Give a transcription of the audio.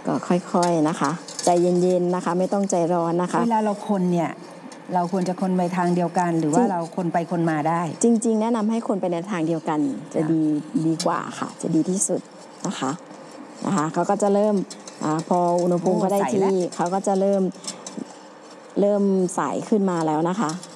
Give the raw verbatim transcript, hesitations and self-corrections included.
ก็ค่อยๆนะคะใจเย็นๆนะคะไม่ต้องใจร้อนนะคะเวลาเราคนเนี่ยเราควรจะคนไปทางเดียวกันหรือว่าเราคนไปคนมาได้จริงๆแนะนำให้คนไปในทางเดียวกันจะดีดีกว่าค่ะจะดีที่สุดนะคะนะคะเขาก็จะเริ่มอ่าพออุณหภูมิก็ได้ที่เขาก็จะเริ่มเริ่มใสขึ้นมาแล้วนะคะ